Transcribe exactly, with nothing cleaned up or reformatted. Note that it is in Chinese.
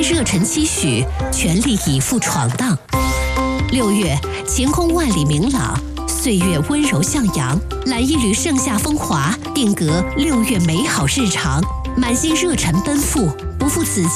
热忱期许，全力以赴闯荡。六月，晴空万里明朗，岁月温柔向阳，揽一缕盛夏风华，定格六月美好日常，满心热忱奔赴，不负此